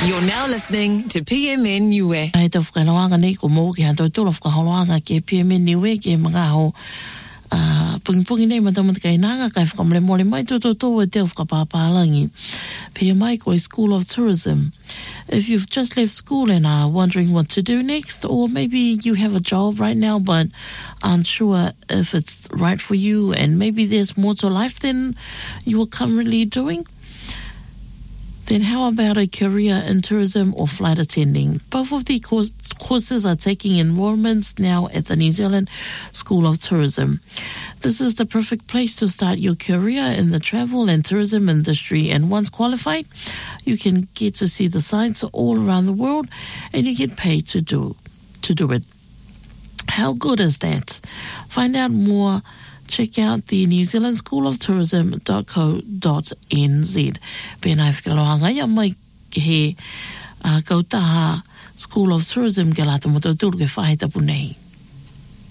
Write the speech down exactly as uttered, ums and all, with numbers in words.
You're now listening to P M N Niue. Ai te whakaloanga nei ko mō ki hantou tōla whakaholoanga ke P M N Niue ke mga ho uh, pungi pungi nei matamata kai nanga kai whakamale mole mai tō tō tō e te whakapāpālangi. Pia mai ko School of Tourism. If you've just left school and are wondering what to do next, or maybe you have a job right now but aren't sure if it's right for you and maybe there's more to life than you are currently doing, then how about a career in tourism or flight attending? Both of the course, courses are taking enrollments now at the New Zealand School of Tourism. This is the perfect place to start your career in the travel and tourism industry, and once qualified, you can get to see the sights all around the world and you get paid to do, to do it. How good is that? Find out more. Check out the New Zealand School of Tourism dot co dot n z. Pēnā whakaloanga ia mai he uh, kautaha School of Tourism ke lata mo tau tūru ke whahitapu nei.